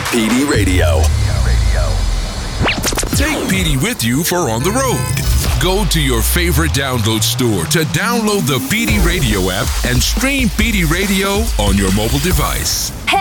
PD Radio. Take PD with you for on the road. Go to your favorite download store to download the PD Radio app and stream PD Radio on your mobile device. Hey!